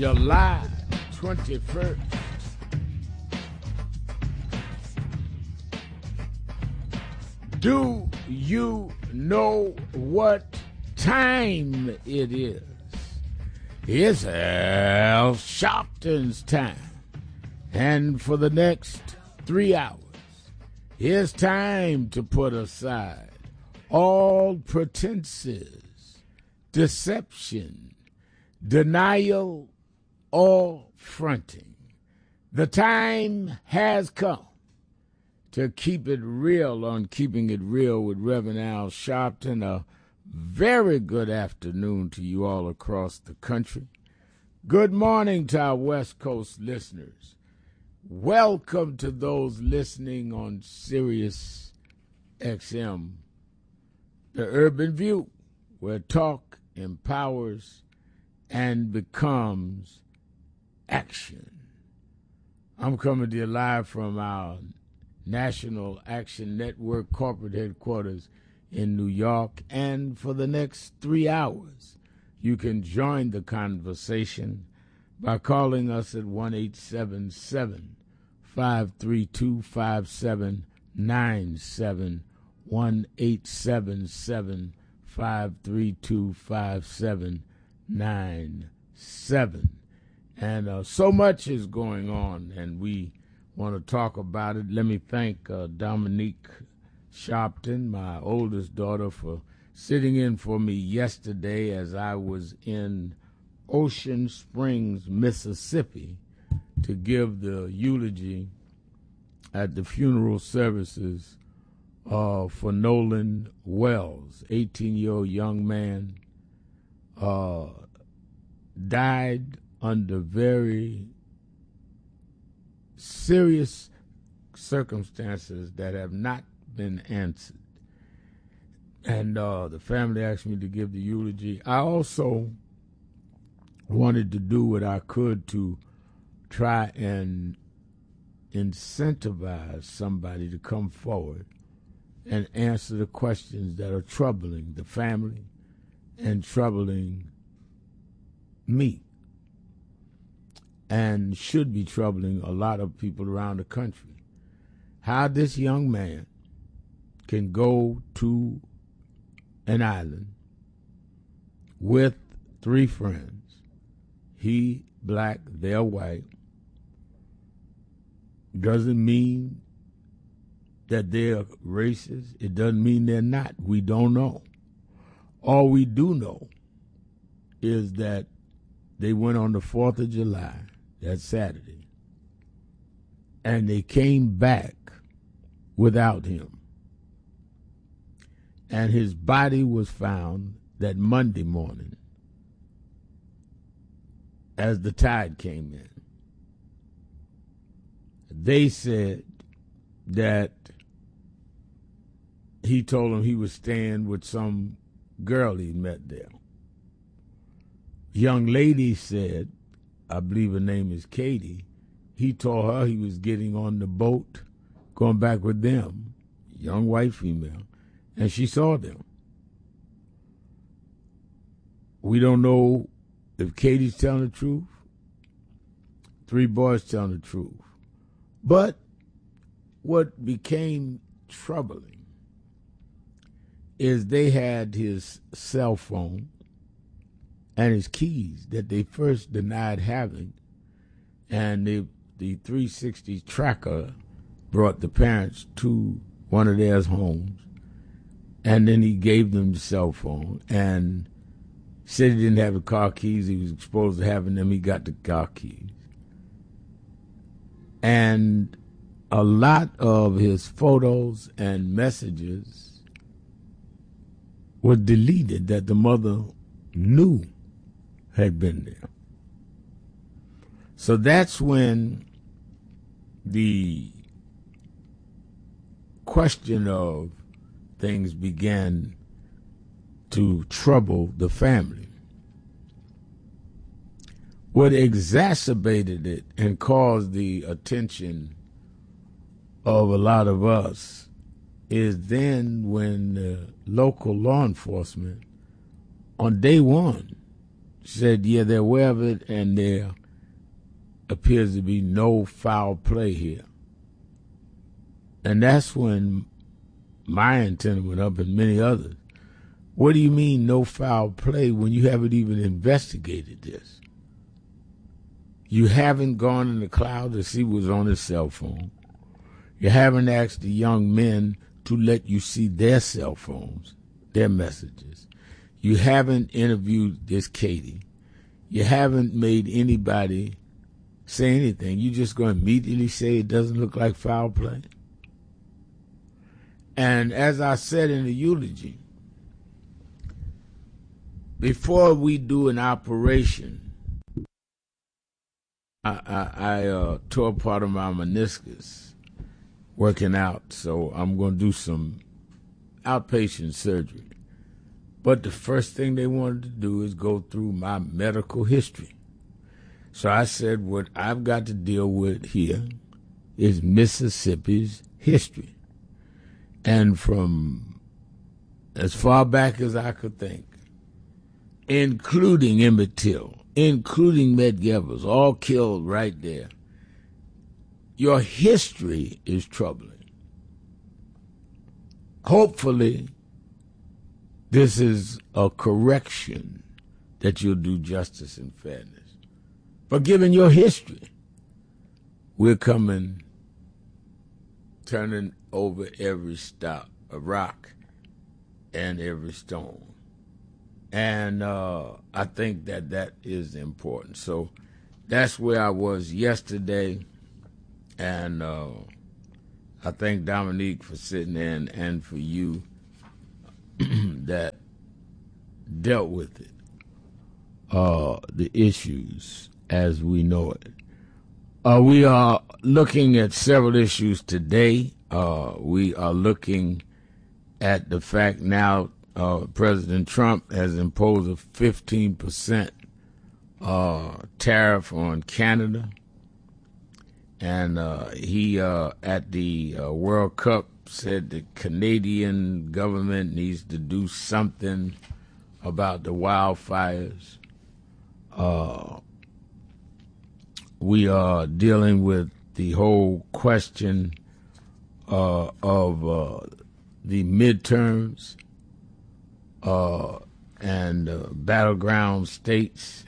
July 21st. Do you know what time it is? It's Al Sharpton's time. And for the next 3 hours, it's time to put aside all pretenses, deception, denial, or fronting. The time has come to keep it real on Keeping It Real with Reverend Al Sharpton. A very good afternoon to you all across the country. Good morning to our West Coast listeners. Welcome to those listening on Sirius XM, The Urban View, where talk empowers and becomes action. I'm coming to you live from our National Action Network corporate headquarters in New York, and for the next 3 hours, you can join the conversation by calling us at 1-877-532-5797, 1-877-532-5797. And so much is going on, and we want to talk about it. Let me thank Dominique Sharpton, my oldest daughter, for sitting in for me yesterday as I was in Ocean Springs, Mississippi, to give the eulogy at the funeral services for Nolan Wells, 18-year-old young man, died under very serious circumstances that have not been answered. And the family asked me to give the eulogy. I also wanted to do what I could to try and incentivize somebody to come forward and answer the questions that are troubling the family and troubling me, and should be troubling a lot of people around the country. How this young man can go to an island with 3 friends, he black, they're white, doesn't mean that they're racist. It doesn't mean they're not. We don't know. All we do know is that they went on the 4th of July, that Saturday, and they came back without him. And his body was found that Monday morning as the tide came in. They said that he told them he was staying with some girl he met there. Young lady said, I believe her name is Katie, he told her he was getting on the boat, going back with them, young white female, and she saw them. We don't know if Katie's telling the truth, 3 boys telling the truth. But what became troubling is they had his cell phone and his keys that they first denied having, and the 360 tracker brought the parents to one of their homes, and then he gave them the cell phone and said he didn't have the car keys. He was supposed to having them. He got the car keys. And a lot of his photos and messages were deleted that the mother knew had been there. So that's when the question of things began to trouble the family. What exacerbated it and caused the attention of a lot of us is then when the local law enforcement on day one said, yeah, they're aware of it, and there appears to be no foul play here. And that's when my antenna went up and many others. What do you mean no foul play when you haven't even investigated this? You haven't gone in the cloud to see what's on his cell phone. You haven't asked the young men to let you see their cell phones, their messages. You haven't interviewed this Katie. You haven't made anybody say anything. You just going to immediately say it doesn't look like foul play. And as I said in the eulogy, before we do an operation, I tore part of my meniscus working out, so I'm going to do some outpatient surgery. But the first thing they wanted to do is go through my medical history. So I said, what I've got to deal with here is Mississippi's history. And from as far back as I could think, including Emmett Till, including Medgar Evers, all killed right there, your history is troubling. Hopefully, this is a correction that you'll do justice and fairness. But given your history, we're coming, turning over every rock and every stone. And I think that is important. So that's where I was yesterday. And I thank Dominique for sitting in and for you that dealt with it, the issues as we know it. We are looking at several issues today. We are looking at the fact now President Trump has imposed a 15% tariff on Canada. And he, at the World Cup, said the Canadian government needs to do something about the wildfires. We are dealing with the whole question of the midterms and battleground states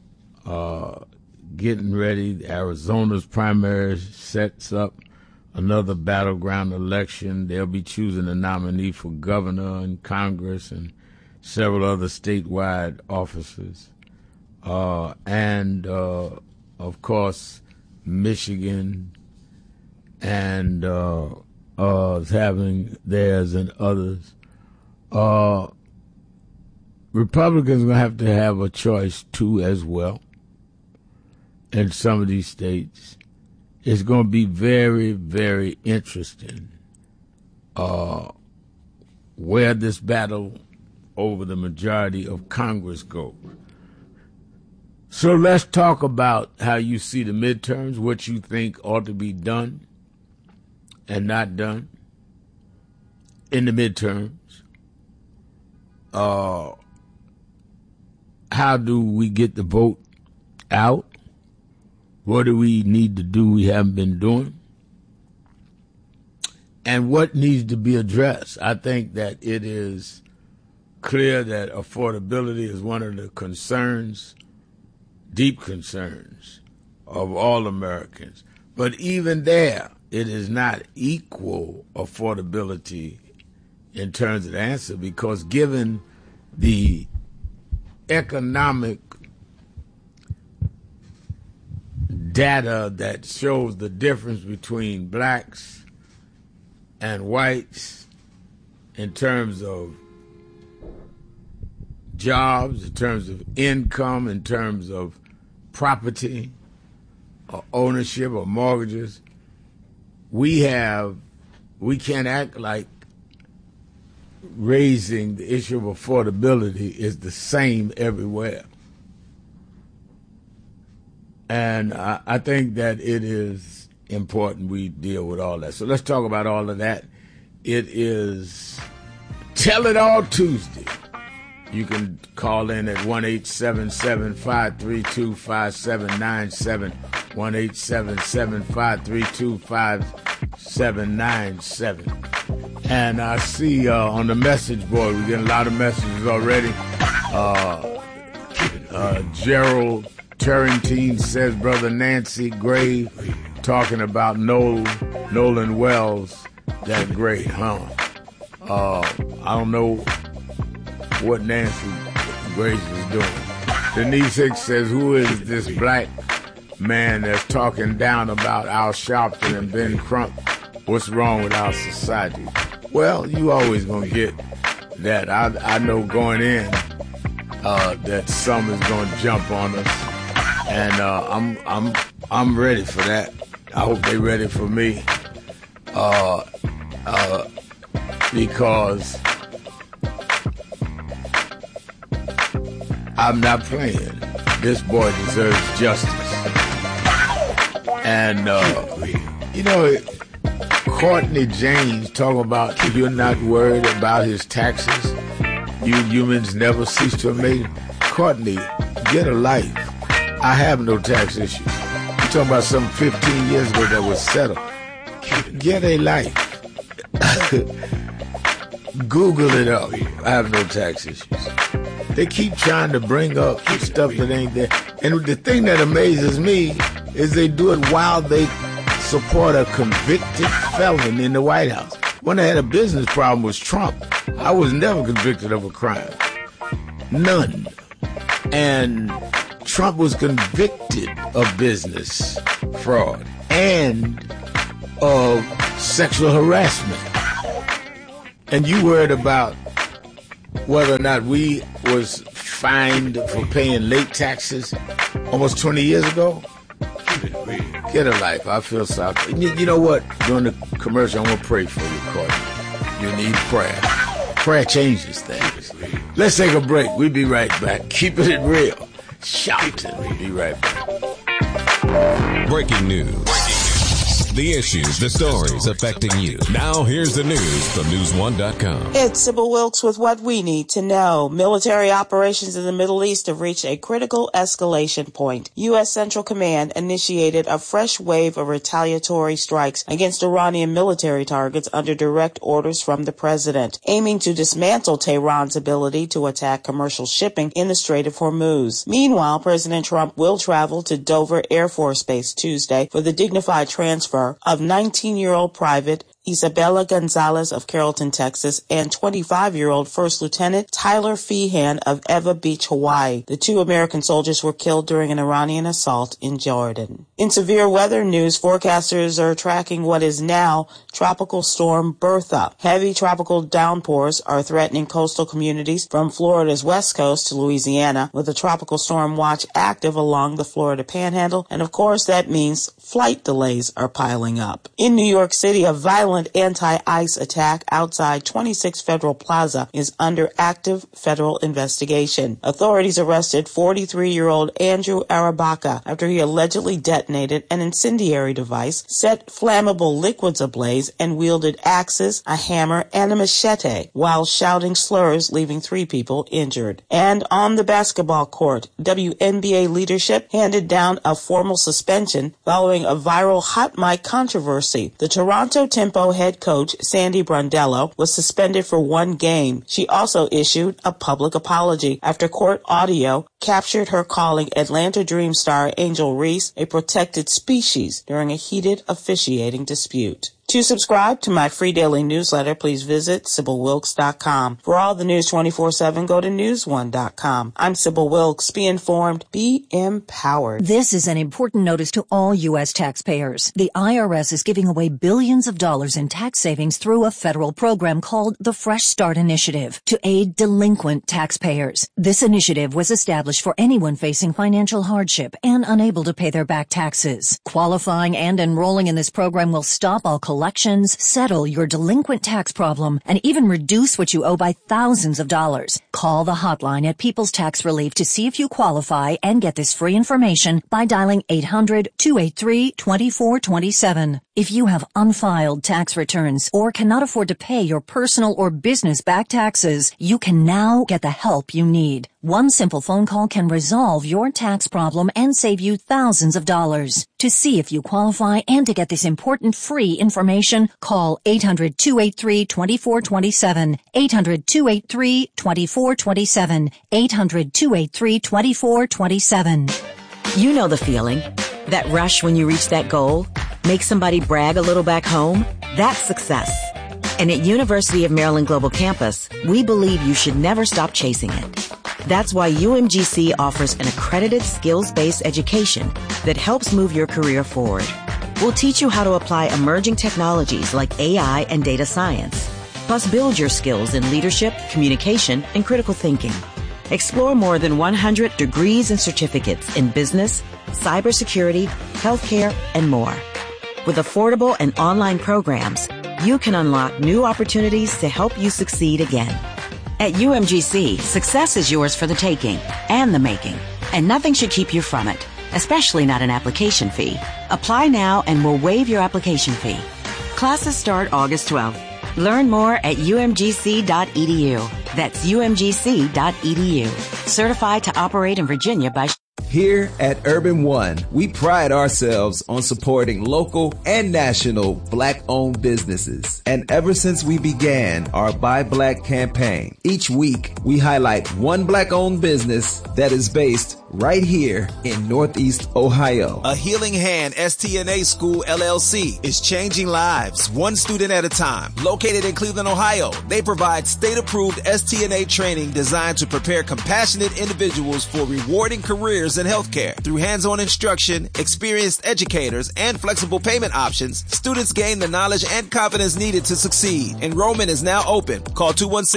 getting ready. Arizona's primary sets up another battleground election. They'll be choosing a nominee for governor and Congress and several other statewide offices. And of course, Michigan and is having theirs and others. Republicans are going to have a choice, too, as well, in some of these states. It's going to be very, very interesting where this battle over the majority of Congress goes. So let's talk about how you see the midterms, what you think ought to be done and not done in the midterms. How do we get the vote out? What do we need to do we haven't been doing? And what needs to be addressed? I think that it is clear that affordability is one of the concerns, deep concerns of all Americans. But even there, it is not equal affordability in terms of the answer, because given the economic data that shows the difference between blacks and whites in terms of jobs, in terms of income, in terms of property or ownership or mortgages, we can't act like raising the issue of affordability is the same everywhere. And I think that it is important we deal with all that. So let's talk about all of that. It is Tell It All Tuesday. You can call in at 1-877-532-5797, 1-877-532-5797. And I see on the message board, we're getting a lot of messages already. Gerald Turrentine says, Brother Nancy Gray talking about Nolan Wells, that great, huh? I don't know what Nancy Grace is doing. Denise Hicks says, who is this black man that's talking down about Al Sharpton and Ben Crump? What's wrong with our society? Well, you always gonna get that. I know going in that some is gonna jump on us, and I'm ready for that. I hope they ready for me, because I'm not playing. This boy deserves justice. And, Courtney James talking about you're not worried about his taxes. You humans never cease to amaze. Courtney, get a life. I have no tax issues. You're talking about something 15 years ago that was settled. Get a life. Google it up. I have no tax issues. They keep trying to bring up stuff that ain't there. And the thing that amazes me is they do it while they support a convicted felon in the White House. When I had a business problem was Trump. I was never convicted of a crime. None. And Trump was convicted of business fraud and of sexual harassment. And you worried about whether or not we was fined for paying late taxes almost 20 years ago? Get a life. I feel sorry. You know what? During the commercial, I'm going to pray for you, Courtney. You need prayer. Prayer changes things. Let's take a break. We'll be right back. Keeping it real. Shouting. We'll be right back. Breaking news. The issues, the stories affecting you. Now here's the news from News1.com. It's Sybil Wilkes with what we need to know. Military operations in the Middle East have reached a critical escalation point. U.S. Central Command initiated a fresh wave of retaliatory strikes against Iranian military targets under direct orders from the president, aiming to dismantle Tehran's ability to attack commercial shipping in the Strait of Hormuz. Meanwhile, President Trump will travel to Dover Air Force Base Tuesday for the dignified transfer of 19-year-old Private Isabella Gonzalez of Carrollton, Texas, and 25-year-old First Lieutenant Tyler Feehan of Eva Beach, Hawaii. The two American soldiers were killed during an Iranian assault in Jordan. In severe weather news, forecasters are tracking what is now Tropical Storm Bertha. Heavy tropical downpours are threatening coastal communities from Florida's west coast to Louisiana, with a tropical storm watch active along the Florida Panhandle, and of course that means flight delays are piling up. In New York City, a violent anti-ICE attack outside 26 Federal Plaza is under active federal investigation. Authorities arrested 43-year-old Andrew Arabaka after he allegedly detonated an incendiary device, set flammable liquids ablaze, and wielded axes, a hammer, and a machete while shouting slurs, leaving 3 people injured. And on the basketball court, WNBA leadership handed down a formal suspension following a viral hot mic controversy. The Toronto Tempo head coach, Sandy Brondello, was suspended for 1 game. She also issued a public apology after court audio captured her calling Atlanta Dream star Angel Reese a protected species during a heated officiating dispute. To subscribe to my free daily newsletter, please visit SybilWilkes.com. For all the news 24/7, go to News1.com. I'm Sybil Wilkes. Be informed, be empowered. This is an important notice to all U.S. taxpayers. The IRS is giving away billions of dollars in tax savings through a federal program called the Fresh Start Initiative to aid delinquent taxpayers. This initiative was established for anyone facing financial hardship and unable to pay their back taxes. Qualifying and enrolling in this program will stop all collections, settle your delinquent tax problem, and even reduce what you owe by thousands of dollars. Call the hotline at People's Tax Relief to see if you qualify and get this free information by dialing 800-283-2427. If you have unfiled tax returns or cannot afford to pay your personal or business back taxes, you can now get the help you need. One simple phone call can resolve your tax problem and save you thousands of dollars. To see if you qualify and to get this important free information, call 800-283-2427, 800-283-2427, 800-283-2427. You know the feeling. That rush when you reach that goal? Make somebody brag a little back home? That's success. And at University of Maryland Global Campus, we believe you should never stop chasing it. That's why UMGC offers an accredited skills-based education that helps move your career forward. We'll teach you how to apply emerging technologies like AI and data science, plus build your skills in leadership, communication, and critical thinking. Explore more than 100 degrees and certificates in business, cybersecurity, healthcare, and more. With affordable and online programs, you can unlock new opportunities to help you succeed again. At UMGC, success is yours for the taking and the making, and nothing should keep you from it, especially not an application fee. Apply now and we'll waive your application fee. Classes start August 12th. Learn more at umgc.edu. That's umgc.edu. Certified to operate in Virginia by... Here at Urban One, we pride ourselves on supporting local and national Black-owned businesses. And ever since we began our Buy Black campaign, each week we highlight one Black-owned business that is based right here in Northeast Ohio. A Healing Hand STNA School LLC is changing lives, one student at a time. Located in Cleveland, Ohio, they provide state-approved STNA training designed to prepare compassionate individuals for rewarding careers in healthcare. Through hands-on instruction, experienced educators, and flexible payment options, students gain the knowledge and confidence needed to succeed. Enrollment is now open. Call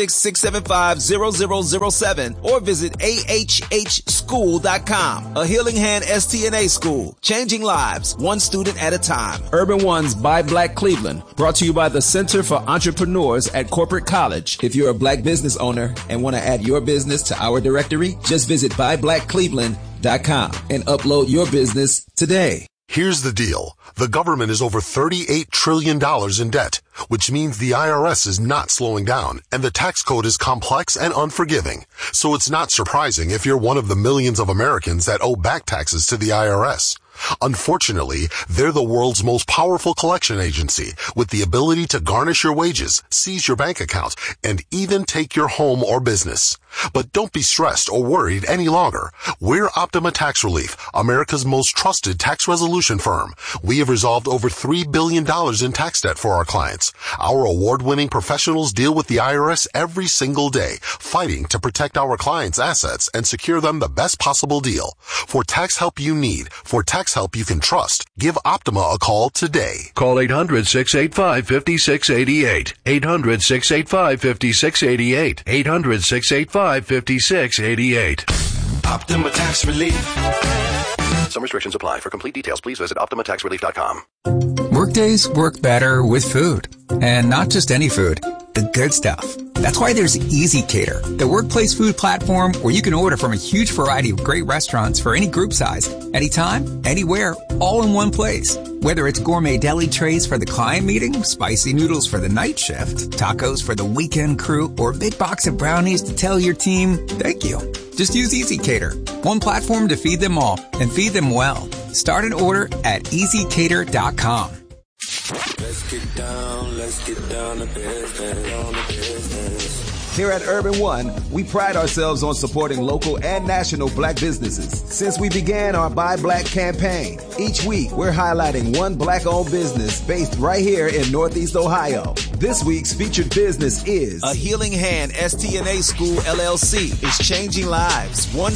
216-675-0007 or visit ahhschool.com. A Healing Hand STNA School, changing lives, one student at a time. Urban One's Buy Black Cleveland, brought to you by the Center for Entrepreneurs at Corporate College. If you're a Black business owner and want to add your business to our directory, just visit buyblackcleveland.com and upload your business today. Here's the deal. The government is over $38 trillion in debt, which means the IRS is not slowing down, and the tax code is complex and unforgiving. So it's not surprising if you're one of the millions of Americans that owe back taxes to the IRS. Unfortunately, they're the world's most powerful collection agency with the ability to garnish your wages, seize your bank account, and even take your home or business. But don't be stressed or worried any longer. We're Optima Tax Relief, America's most trusted tax resolution firm. We have resolved over $3 billion in tax debt for our clients. Our award-winning professionals deal with the IRS every single day, fighting to protect our clients' assets and secure them the best possible deal. For tax help you need, for tax help you can trust, give Optima a call today. Call 800-685-5688. 800-685-5688. 800-685-5688. Optima Tax Relief. Some restrictions apply. For complete details, please visit OptimaTaxRelief.com. Workdays work better with food. And not just any food, the good stuff. That's why there's Easy Cater, the workplace food platform where you can order from a huge variety of great restaurants for any group size, anytime, anywhere, all in one place. Whether it's gourmet deli trays for the client meeting, spicy noodles for the night shift, tacos for the weekend crew, or a big box of brownies to tell your team, thank you. Just use Easy Cater, one platform to feed them all and feed them well. Start an order at easycater.com. Let's get down to business. Here at Urban One, we pride ourselves on supporting local and national Black businesses. Since we began our Buy Black campaign, each week we're highlighting one Black-owned business based right here in Northeast Ohio. This week's featured business is A Healing Hand STNA School LLC is changing lives, one